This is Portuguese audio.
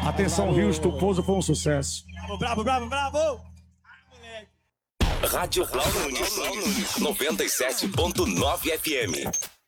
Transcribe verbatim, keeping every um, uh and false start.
Atenção, Houston, o pouso foi um sucesso. Bravo, bravo, bravo, bravo! Rádio Cláudio Nunes, noventa e sete ponto nove F M.